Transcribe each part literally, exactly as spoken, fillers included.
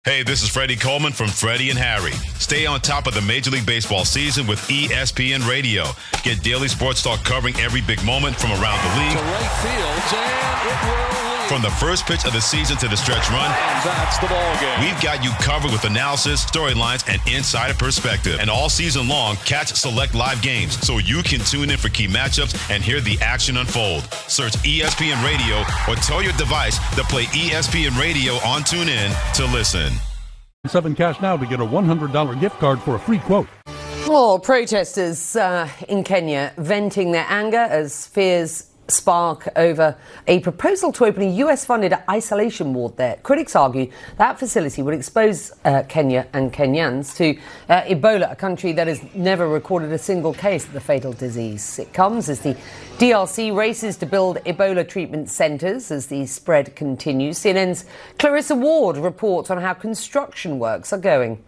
Hey, this is Freddie Coleman from Freddie and Harry. Stay on top of the Major League Baseball season with E S P N Radio. Get daily sports talk covering every big moment from around the league. To right field, and it will lead. From the first pitch of the season to the stretch run. And that's the ball game. We've got you covered with analysis, storylines, and insider perspective. And all season long, catch select live games so you can tune in for key matchups and hear the action unfold. Search E S P N Radio or tell your device to play E S P N Radio on TuneIn to listen. Seven Cash now to get a one hundred dollars gift card for a free quote. Well, protesters uh, in Kenya venting their anger as fears spark over a proposal to open a U S-funded isolation ward there. Critics argue that facility would expose uh, Kenya and Kenyans to uh, Ebola, a country that has never recorded a single case of the fatal disease. It comes as the D R C races to build Ebola treatment centres as the spread continues. C N N's Clarissa Ward reports on how construction works are going.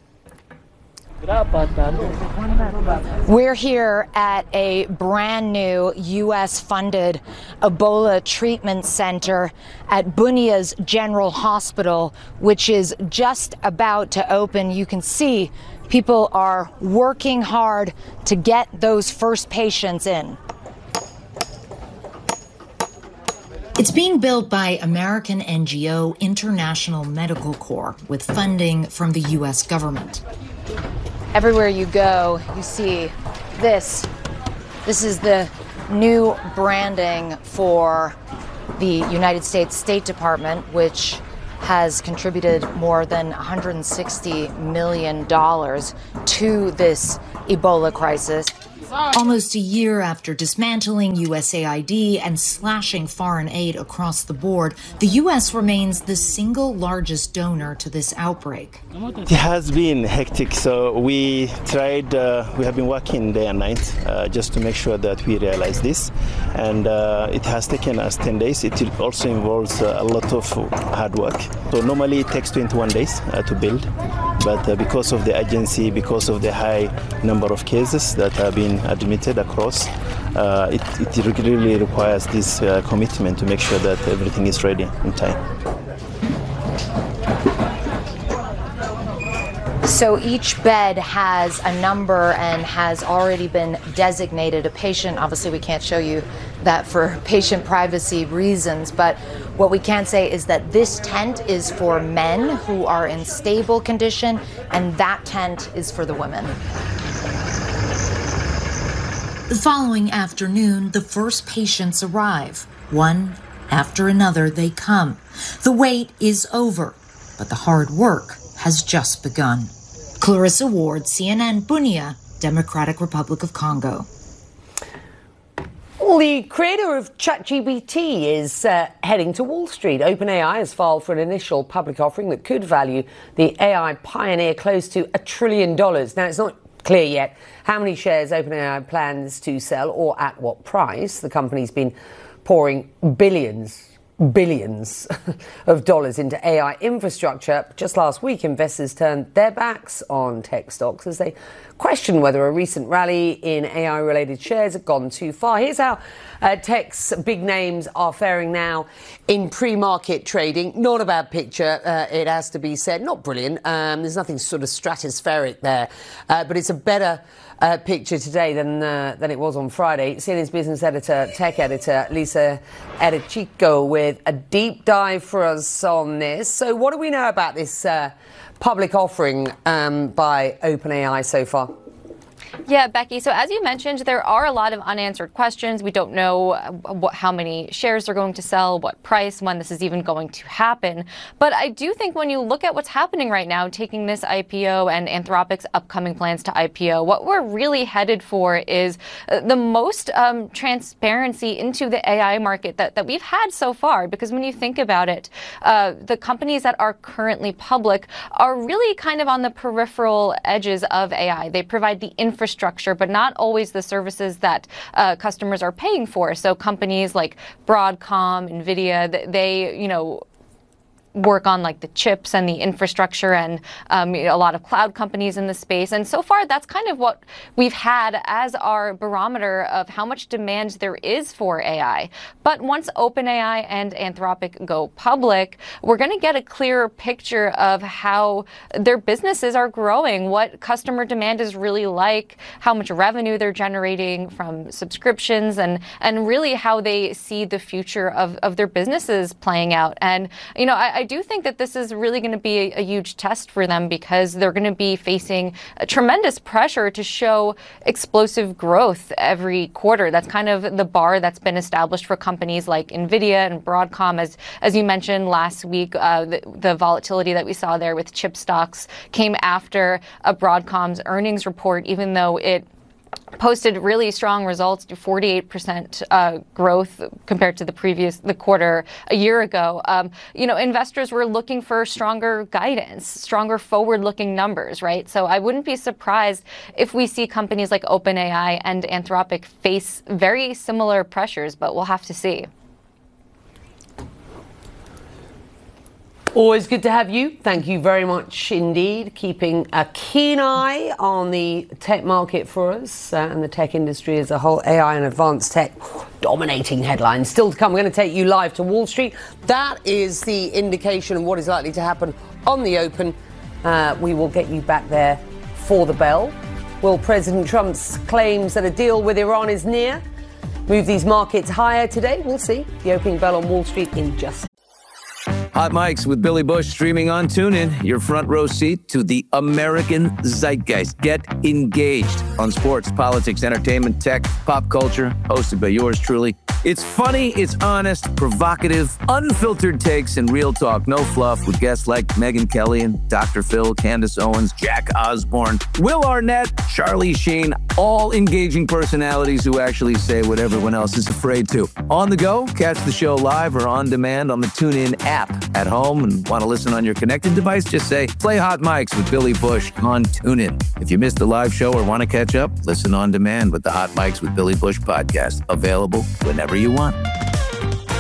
We're here at a brand new U S-funded Ebola treatment center at Bunia's General Hospital, which is just about to open. You can see people are working hard to get those first patients in. It's being built by American N G O International Medical Corps with funding from the U S government. Everywhere you go, you see this. This is the new branding for the United States State Department, which has contributed more than one hundred sixty million dollars to this Ebola crisis. Almost a year after dismantling U S A I D and slashing foreign aid across the board, the U S remains the single largest donor to this outbreak. It has been hectic, so we tried, uh, we have been working day and night uh, just to make sure that we realize this. And uh, it has taken us ten days. It also involves uh, a lot of hard work. So normally it takes twenty-one days uh, to build. But uh, because of the urgency, because of the high number of cases that have been admitted across, uh, it, it really requires this uh, commitment to make sure that everything is ready in time. So each bed has a number and has already been designated a patient. Obviously, we can't show you that for patient privacy reasons, but what we can say is that this tent is for men who are in stable condition, and that tent is for the women. The following afternoon, the first patients arrive. One after another, they come. The wait is over, but the hard work has just begun. Clarissa Ward, C N N, Bunia, Democratic Republic of Congo. Well, the creator of ChatGPT is uh, heading to Wall Street. OpenAI has filed for an initial public offering that could value the A I pioneer close to a trillion dollars. Now, it's not clear yet how many shares OpenAI plans to sell or at what price. The company's been pouring billions billions of dollars into A I infrastructure. Just last week, investors turned their backs on tech stocks as they question whether a recent rally in A I-related shares had gone too far. Here's how uh, tech's big names are faring now in pre-market trading. Not a bad picture, uh, it has to be said. Not brilliant. Um, there's nothing sort of stratospheric there, uh, but it's a better Uh, picture today than uh, than it was on Friday. C N N's business editor, tech editor, Lisa Edichico with a deep dive for us on this. So what do we know about this uh, public offering um, by OpenAI so far? Yeah, Becky. So as you mentioned, there are a lot of unanswered questions. We don't know what, how many shares they're going to sell, what price, when this is even going to happen. But I do think when you look at what's happening right now, taking this I P O and Anthropic's upcoming plans to I P O, what we're really headed for is the most um, transparency into the A I market that, that we've had so far. Because when you think about it, uh, the companies that are currently public are really kind of on the peripheral edges of A I. They provide the infrastructure infrastructure, but not always the services that uh, customers are paying for. So companies like Broadcom, NVIDIA, they, you know, work on like the chips and the infrastructure and um, you know, a lot of cloud companies in the space. And so far, that's kind of what we've had as our barometer of how much demand there is for A I. But once OpenAI and Anthropic go public, we're going to get a clearer picture of how their businesses are growing, what customer demand is really like, how much revenue they're generating from subscriptions, and and really how they see the future of, of their businesses playing out. And, you know, I, I do think that this is really going to be a, a huge test for them, because they're going to be facing a tremendous pressure to show explosive growth every quarter. That's kind of the bar that's been established for companies like NVIDIA and Broadcom. As as you mentioned last week, uh, the, the volatility that we saw there with chip stocks came after a Broadcom's earnings report, even though it posted really strong results, to forty-eight percent uh, growth compared to the previous the quarter a year ago. Um, you know, investors were looking for stronger guidance, stronger forward-looking numbers, right? So I wouldn't be surprised if we see companies like OpenAI and Anthropic face very similar pressures, but we'll have to see. Always good to have you. Thank you very much indeed. Keeping a keen eye on the tech market for us uh, and the tech industry as a whole. A I and advanced tech dominating headlines. Still to come, we're going to take you live to Wall Street. That is the indication of what is likely to happen on the open. Uh, we will get you back there for the bell. Will President Trump's claims that a deal with Iran is near move these markets higher today? We'll see. The opening bell on Wall Street in just Hot Mics with Billy Bush streaming on TuneIn. Your front row seat to the American zeitgeist. Get engaged on sports, politics, entertainment, tech, pop culture. Hosted by yours truly. It's funny, it's honest, provocative, unfiltered takes, and real talk. No fluff, with guests like Megyn Kelly and Doctor Phil, Candace Owens, Jack Osborne, Will Arnett, Charlie Sheen. All engaging personalities who actually say what everyone else is afraid to. On the go, catch the show live or on demand on the TuneIn app. At home and want to listen on your connected device, just say, play Hot Mics with Billy Bush on TuneIn. If you missed the live show or want to catch up, listen on demand with the Hot Mics with Billy Bush podcast. Available whenever you want.